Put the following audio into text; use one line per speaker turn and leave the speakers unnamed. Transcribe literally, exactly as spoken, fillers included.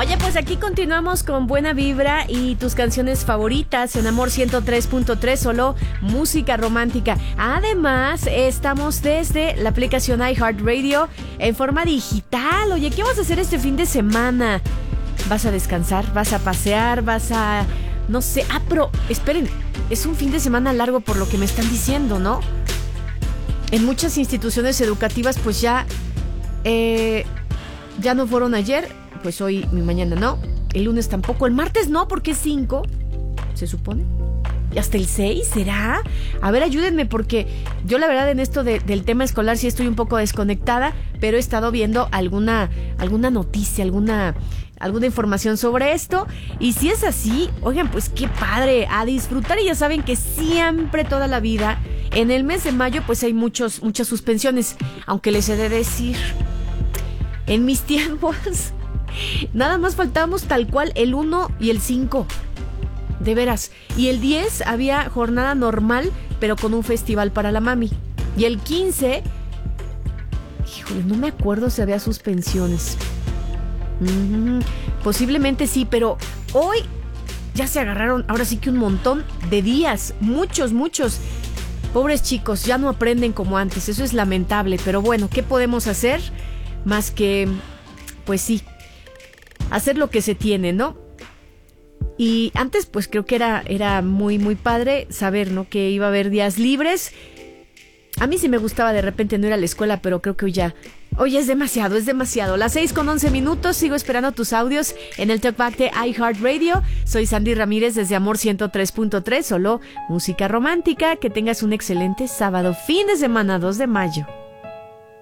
Oye, pues aquí continuamos con buena vibra y tus canciones favoritas en Amor ciento tres punto tres, solo música romántica. Además, estamos desde la aplicación iHeartRadio en forma digital. Oye, ¿qué vas a hacer este fin de semana? ¿Vas a descansar? ¿Vas a pasear? ¿Vas a...? No sé. Ah, pero esperen, es un fin de semana largo por lo que me están diciendo, ¿no? En muchas instituciones educativas pues ya... Eh, ya no fueron ayer, pues hoy y mañana no. El lunes tampoco, el martes no, porque es cinco, se supone. ¿Y hasta el seis será? A ver, ayúdenme, porque yo la verdad en esto de, del tema escolar sí estoy un poco desconectada, pero he estado viendo alguna, alguna noticia, alguna, alguna información sobre esto. Y si es así, oigan, pues qué padre, a disfrutar. Y ya saben que siempre, toda la vida, en el mes de mayo, pues hay muchos, muchas suspensiones. Aunque les he de decir, en mis tiempos, nada más faltábamos tal cual el uno y el cinco. De veras. Y el diez había jornada normal, pero con un festival para la mami. Y el quince, híjole, no me acuerdo si había suspensiones. Mm, posiblemente sí, pero hoy ya se agarraron, ahora sí que un montón de días. Muchos, muchos. Pobres chicos, ya no aprenden como antes. Eso es lamentable, pero bueno, ¿qué podemos hacer? Más que, pues sí, hacer lo que se tiene, ¿no? Y antes pues creo que era, era muy muy padre saber, ¿no? Que iba a haber días libres. A mí sí me gustaba de repente no ir a la escuela, pero creo que hoy ya, hoy es demasiado, es demasiado. Las seis con once minutos, sigo esperando tus audios en el Talkback de iHeartRadio. Soy Sandy Ramírez desde Amor ciento tres punto tres, solo música romántica. Que tengas un excelente sábado, fin de semana, dos de mayo.